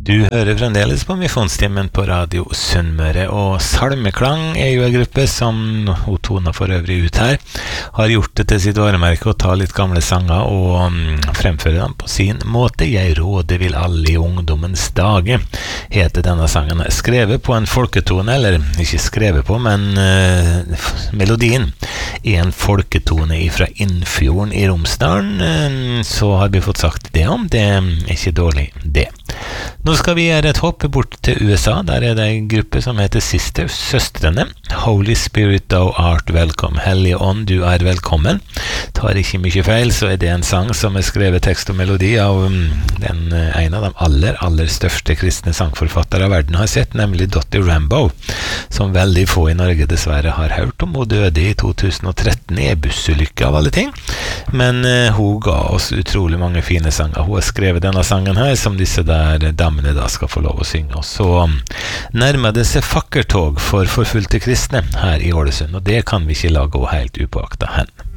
Du hører fremdeles på Misjonstimen på Radio Sunnmøre, og Salmeklang jo en gruppe som, og Tona for øvrig ut her, har gjort det til sitt varemerke å ta litt gamle sanger og fremføre dem på sin måte. Jeg råder vil alle i ungdommens dage, heter denne sangen. Skrevet på en folketone, eller ikke skrevet på, men melodien en folketone fra Innfjorden i Romsdalen, så har vi fått sagt det om. Det ikke dårlig, det. Nå skal vi gjøre et hopp bort til USA. Der det en gruppe som heter Sisters, søstrene. Holy Spirit, thou art welcome. Hellige ånd, du velkommen. Tar ikke mye feil, så det en sang som skrevet tekst og melodi av en av de aller største kristne sangforfattere verden har sett, nemlig Dottie Rambo, som veldig få i Norge dessverre har hørt om. Hun døde i 2013 i bussulykke av alle ting, men hun ga oss utrolig mange fine sanger. Hun har skrevet denne sangen her, som disse der damene da skal få lov å synge. Og så nærmer det seg fakkertog for forfulgte kristne her i Ålesund, og det kan vi ikke la gå helt upåaktet hen.